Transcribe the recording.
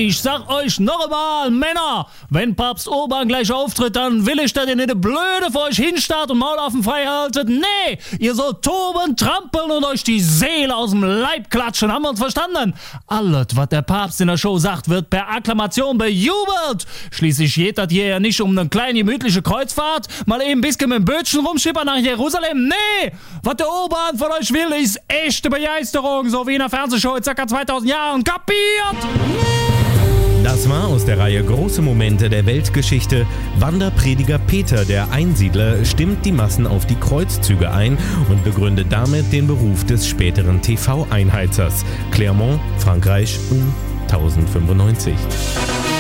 ich sag euch noch einmal, Männer, wenn Papst Urban gleich auftritt, dann will ich, dass ihr nicht blöde vor euch hinstarrt und Maul offen frei haltet. Nee, ihr sollt toben, trampeln und euch die Seele aus dem Leib klatschen. Haben wir uns verstanden? Alles, was der Papst in der Show sagt, wird per Akklamation bejubelt. Schließlich geht das hier ja nicht um eine kleine gemütliche Kreuzfahrt, mal eben ein bisschen mit dem Bötchen rumschippern nach Jerusalem. Nee, was der Urban von euch will, ist echte Begeisterung, so wie in der Fernsehshow in ca. 2000 Jahren. Kapiert? Das war aus der Reihe Große Momente der Weltgeschichte. Wanderprediger Peter, der Einsiedler, stimmt die Massen auf die Kreuzzüge ein und begründet damit den Beruf des späteren TV-Einheizers. Clermont, Frankreich um 1095.